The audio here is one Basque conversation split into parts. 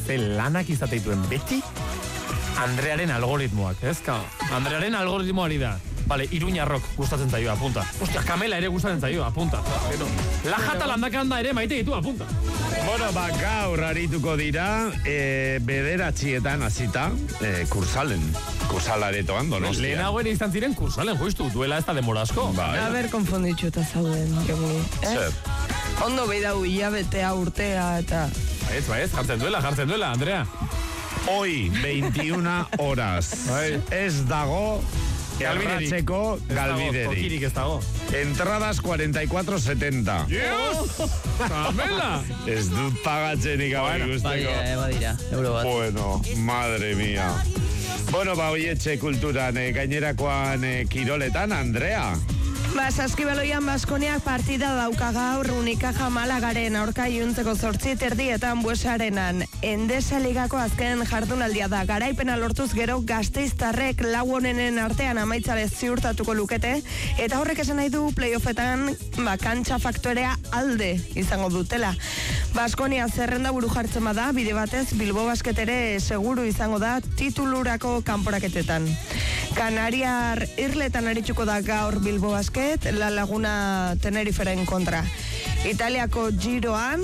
ze lanak izateituen beti Andrearen algoritmoak, ez? Andrearen algoritmoari da. Vale, Iruñarrok gustatzen zaio, apunta. Ostia, Kamela ere gustatzen zaio, apunta. Lajata landakanda ere maite ditu, apunta. Bueno, gaur arituko dira, bederatxietan hasita, kursalen. Kursalaretoan, Donostia. Lehenago ere izan ziren kursalen, justu, duela ez da demora asko. A ber, konfonditxuta zauden, Jongi. Zer? Ondo behidau hilabetea, urtea, eta... Ez, jartzen duela, Andrea. Hoy, 21 horas. Ez dago erratzeko galbideri. Tokirik ez dago. Entradas 44.70. Dios! Kamela! Ez dut pagatzenik hau ikusteko. Badira, euro bat. Bueno, madre mía. Bueno, oietxe kulturan, gainerakoan kiroletan, Andrea. Saskibaloian Baskoniak partida dauka gaur Unicaja Malagaren aurka iluntzeko 8:30 Buesarenan. Endesa ligako azken jardunaldia da. Garaipena lortuz gero Gasteiztarrek lau onenen artean amaitzale ziurtatuko lukete, eta horrek esan nahi du playoffetan kantxa faktorea alde izango dutela. Baskonia zerrenda buru jartzen bada, bide batez Bilbo Basket ere seguru izango da titulurako kanporaketetan. Kanariar irletan aritsuko da gaur Bilbo Basket, La Laguna Teneriferen kontra. Italiako Giroan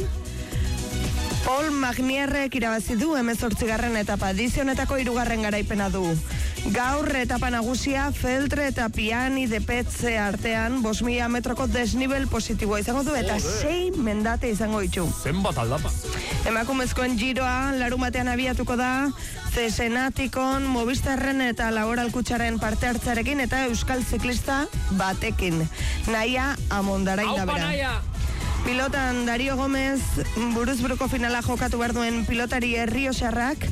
Paul Magnierrek irabazi du 18. etapa, edizionetako 3. garaipena du. Gaur etapa nagusia Feltre eta Piani de Petze artean 5.000 metroko desnivel positiboa izango du eta 6 mendate izango ditu. Zenbat aldapa. Emakumezkoen Giroa larumatean abiatuko da Zesenatikon, Movistarren eta Laboral Kutxaren parte hartzarekin eta euskal ziklista batekin. Naia Amondarain da bera. Pilotan Dario Gomez buruzburuko finala jokatu behar duen pilotari Errioxarrak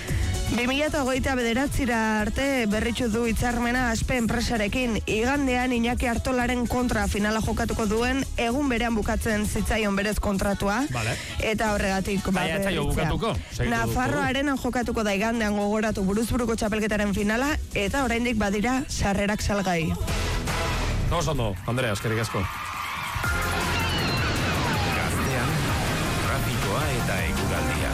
2029 arte berritxu du hitzarmena Aspe enpresarekin. Igandean Iñaki Artolaren kontra finala jokatuko duen egun berean bukatzen zitzaion berez kontratua. Vale. Eta horregatik bukatuko. Nafarroaren jokatuko da igandean gogoratu buruzburuko txapelketaren finala eta oraindik badira sarrerak salgai. Ondo, Andrea, eskerrik asko. Trafikoa eta eguraldia.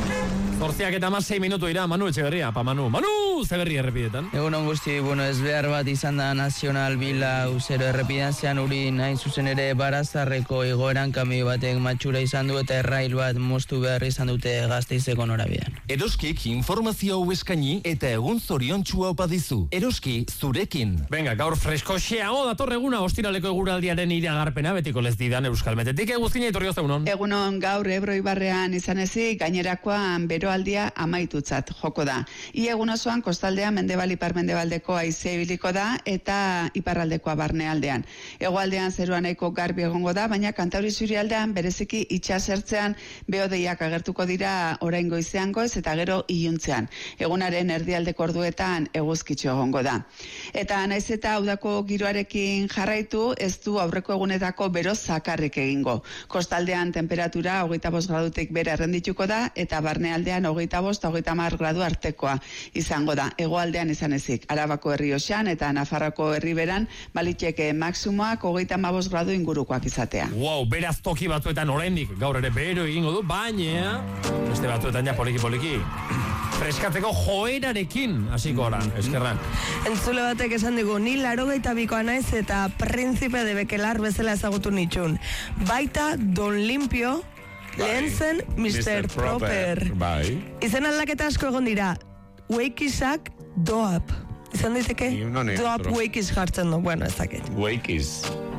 8:06 minutu ira, Manu Etxeberria, Manu, Zeberri errepidetan. Egun on guzti, ez behar bat izan da Nazional Bila Uzero errepidean zean uri nahi zuzen ere Barazarreko igoeran kamio batek matxura izan du eta errail bat moztu behar izan dute Gasteizeko norabidean. Eroskik informazio hau eskaini eta egun zoriontsua opa dizu. Eroski zurekin. Venga, gaur freskoxeago dator eguna ostiraleko eguraldiaren iragarpena betiko lezdidan Euskalmetetik. Eguzkina etorri hozeunon. Egunon gaur Ebro ibarrean izan ezik gainerakoan beroaldia amaitutzat joko da. Ia egun osoan kostaldean mendebal ipar-mendebaldeko haizea ibiliko da eta iparraldekoa barnealdean. Hegoaldean zerua nahiko garbi egongo da, baina Kantauri Zurialdean bereziki itsasertzean behodeiak agertuko dira orain goizean goiz eta gero iluntzean. Egunaren erdialdeko orduetan eguzkitxo egongo da. Eta naiz eta udako giroarekin jarraitu, ez du aurreko egunetako bero zakarrik egingo. Kostaldean temperatura 25 gradutik bere errendituko da eta barnealdean 25-30 gradu artekoa izango da. Hegoaldean izan ezik, Arabako Errioxan eta Nafarroko Herriberan baliteke maksimoak 35 gradu ingurukoak izatea. Wow, beraz toki batzuetan oraindik gaur ere bero egingo du, baina beste batzuetan ja poliki freskatzeko joerarekin hasiko gara, eskerrak. Entzule batek esan digu, ni 82koa naiz eta Príncipe de Bekelar bezala ezagutu nitxun. Baita Don Limpio, lehen zen Mr. Proper. Bai. Izen aldaketa asko egon dira. Wakeisak Doap. Izan diteke? Doap Wakeis jartzen du. Bueno, ez dakit. Wakeis.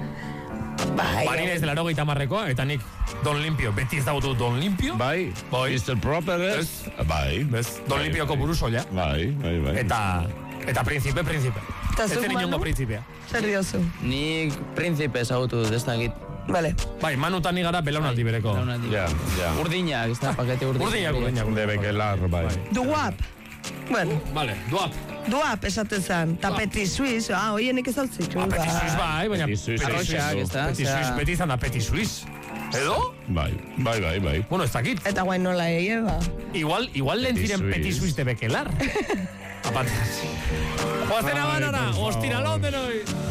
Bai. Bani naiz 80koa eta nik Don Limpio, beti ezagutu Don Limpio. Bai. Mr. Proper ez? Bai. Don Limpioko burusoia. Bai. Eta Príncipe. Eta ez zen inongo Príncipea. Zer diozu? Nik Príncipe ezagutu ez dakit. Vale. Bai, Manutan ni gara belaunaldi bereko. Ja. Urdinak, ez da pakete urdinak. Urdinak. De Bekelar, bai. Duap. Bueno. Vale, Duap. Duap esaten zen. Ta Petit Suisse, hoienik ez altzitzu. Petit Suisse bai, baina Arroxak, ez da? Petit Suisse, beti izan da Petit Suisse. Edo? Bai. Bueno, ez dakit. Eta guain nola eba. Igual lehen ziren Petit Suisse de Bekelar. Aparte. Oazena banara, ostiralón denoi.